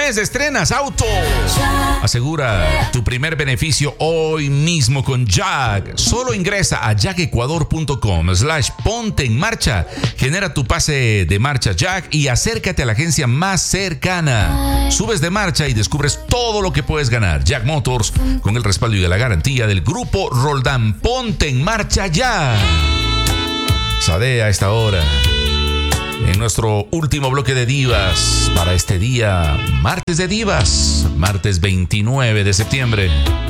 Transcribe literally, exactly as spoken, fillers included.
mes estrenas auto. Asegura tu primer beneficio hoy mismo con Jack. Solo ingresa a jackecuador.com slash ponte en marcha. Genera tu pase de marcha Jack y acércate a la agencia más cercana. Subes de marcha y descubres todo lo que puedes ganar. Jack Motors, con el respaldo y de la garantía del Grupo Roldán. Ponte en marcha ya. Sade a esta hora, en nuestro último bloque de divas para este día, martes de divas, martes veintinueve de septiembre.